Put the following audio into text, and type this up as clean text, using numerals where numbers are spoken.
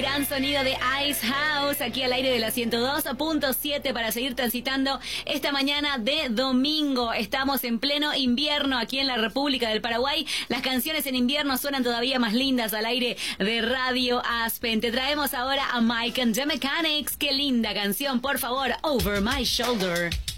Gran sonido de Ice House aquí al aire de la 102.7 para seguir transitando esta mañana de domingo. Estamos en pleno invierno aquí en la República del Paraguay. Las canciones en invierno suenan todavía más lindas al aire de Radio Aspen. Te traemos ahora a Mike and the Mechanics. Qué linda canción, por favor, Over My Shoulder.